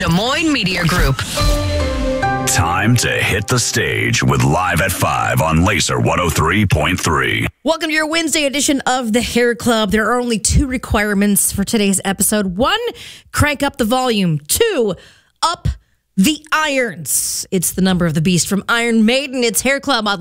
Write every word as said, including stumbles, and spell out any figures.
Des Moines Media Group. Time to hit the stage with Live at five on Laser one oh three point three. Welcome to your Wednesday edition of the Hair Club. There are only two requirements for today's episode. One, crank up the volume. Two, up the irons. It's the number of the beast from Iron Maiden. It's Hair Club on